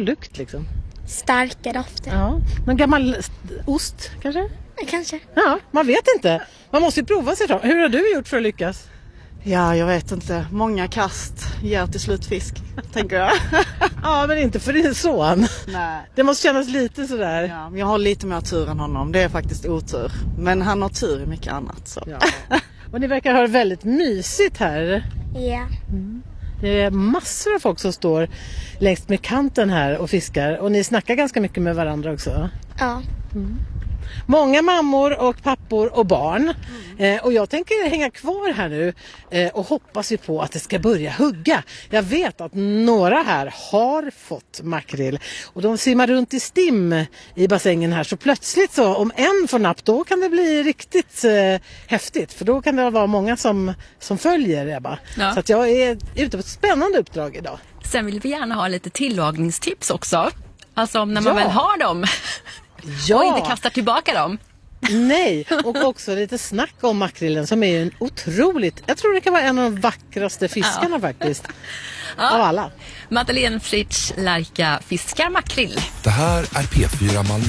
lukt liksom? Starka dofter. Ja. Någon gammal ost kanske? Kanske. Ja, man vet inte. Man måste ju prova sig fram. Hur har du gjort för att lyckas? Ja, jag vet inte. Många kast ger till slut fisk, tänker jag. Ja, men inte för din son. Nej. Det måste kännas lite sådär. Ja, jag har lite mer tur än honom. Det är faktiskt otur. Men han har tur i mycket annat. Så. Ja. Och ni verkar ha det väldigt mysigt här. Ja. Det är massor av folk som står längs med kanten här och fiskar. Och ni snackar ganska mycket med varandra också. Ja. Många mammor och pappor och barn. Och jag tänker hänga kvar här nu och hoppas ju på att det ska börja hugga. Jag vet att några här har fått makrill. Och de simmar runt i stim i bassängen här. Så plötsligt så, om en får napp, då kan det bli riktigt häftigt. För då kan det vara många som följer Ebba. Ja. Så att jag är ute på ett spännande uppdrag idag. Sen vill vi gärna ha lite tillagningstips också. Alltså när man väl har dem. Ja. Och inte kastar tillbaka dem. Nej, och också lite snack om makrillen som är en otroligt, jag tror det kan vara en av de vackraste fiskarna faktiskt. Av alla. Madeleine Fritsch Lärka fiskar makrill. Det här är P4 Malmö.